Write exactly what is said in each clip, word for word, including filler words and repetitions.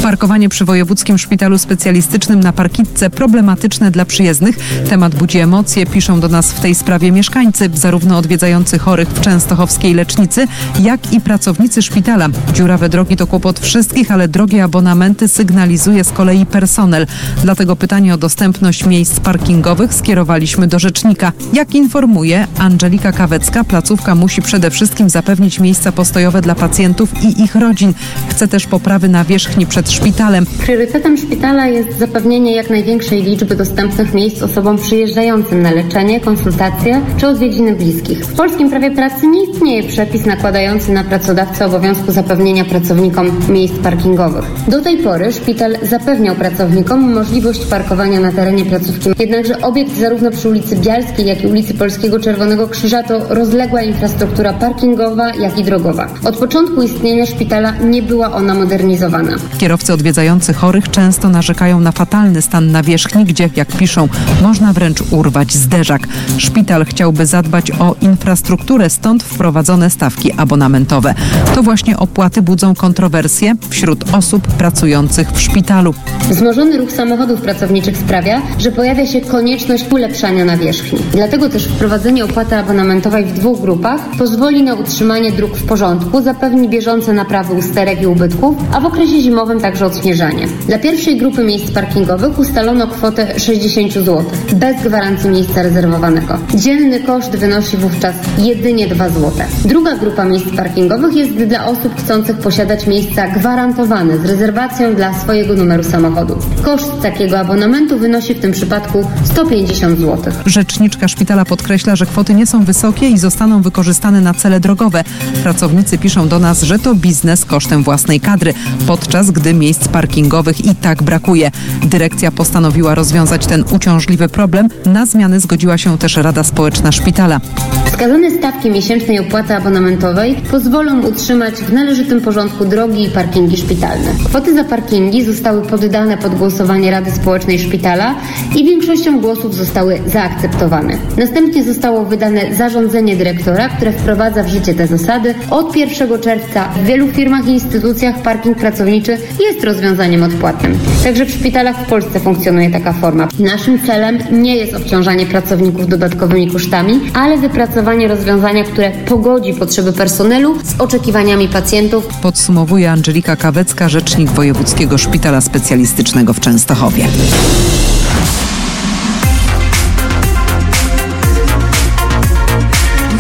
Parkowanie przy Wojewódzkim Szpitalu Specjalistycznym na parkitce problematyczne dla przyjezdnych. Temat budzi emocje. Piszą do nas w tej sprawie mieszkańcy, zarówno odwiedzający chorych w częstochowskiej lecznicy, jak i pracownicy szpitala. Dziurawe drogi to kłopot wszystkich, ale drogie abonamenty sygnalizuje z kolei personel. Dlatego pytanie o dostępność miejsc parkingowych skierowaliśmy do rzecznika. Jak informuje Andżelika Kawecka, placówka musi przede wszystkim zapewnić miejsca postojowe dla pacjentów i ich rodzin. Chce też poprawy nawierzchni przed szpitalem. Priorytetem szpitala jest zapewnienie jak największej liczby dostępnych miejsc osobom przyjeżdżającym na leczenie, konsultacje czy odwiedziny bliskich. W polskim prawie pracy nie istnieje przepis nakładający na pracodawcę obowiązku zapewnienia pracownikom miejsc parkingowych. Do tej pory szpital zapewniał pracownikom możliwość parkowania na terenie placówki. Jednakże obiekt zarówno przy ulicy Bialskiej, jak i ulicy Polskiego Czerwonego Krzyża to rozległa infrastruktura parkingowa, jak i drogowa. Od początku istnienia szpitala nie była ona modernizowana. Kierowcy odwiedzający chorych często narzekają na fatalny stan nawierzchni, gdzie, jak piszą, można wręcz urwać zderzak. Szpital chciałby zadbać o infrastrukturę, stąd wprowadzone stawki abonamentowe. To właśnie opłaty budzą kontrowersje wśród osób pracujących w szpitalu. Wzmożony ruch samochodów pracowniczych sprawia, że pojawia się konieczność ulepszania nawierzchni. Dlatego też wprowadzenie opłaty abonamentowej w dwóch grupach pozwoli na utrzymanie dróg w porządku, zapewni bieżące naprawy usterek i ubytków, a w okresie zimowym także odśnieżanie. Dla pierwszej grupy miejsc parkingowych ustalono kwotę sześćdziesiąt złotych, bez gwarancji miejsca rezerwowanego. Dzienny koszt wynosi wówczas jedynie dwa złote. Druga grupa miejsc parkingowych jest dla osób chcących posiadać miejsca gwarantowane z rezerwacją dla swojego numeru samochodu. Koszt takiego abonamentu wynosi w tym przypadku sto pięćdziesiąt złotych. Rzeczniczka szpitala podkreśla, że kwoty nie są wysokie i zostaną wykorzystane na cele drogowe. Pracownicy piszą do nas, że to biznes kosztem własnej kadry, podczas gdy miejsc parkingowych i tak brakuje. Dyrekcja postanowiła rozwiązać ten uciążliwy problem. Na zmiany zgodziła się też Rada Społeczna szpitala. Wskazane stawki miesięcznej opłaty abonamentowej pozwolą utrzymać w należytym porządku drogi i parkingi szpitalne. Kwoty za parkingi zostały poddane pod głosowanie Rady Społecznej szpitala i większością głosów zostały zaakceptowane. Następnie zostało wydane zarządzenie dyrektora, które wprowadza w życie te zasady. Od pierwszego czerwca w wielu firmach i instytucjach parking pracowniczy jest rozwiązaniem odpłatnym. Także w szpitalach w Polsce funkcjonuje taka forma. Naszym celem nie jest obciążanie pracowników dodatkowymi kosztami, ale wypracowanie rozwiązania, które pogodzi potrzeby personelu z oczekiwaniami pacjentów. Podsumowuje Andżelika Kawecka, rzecznik Wojewódzkiego Szpitala Specjalistycznego w Częstochowie.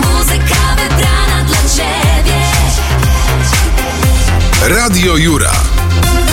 Radio Jura.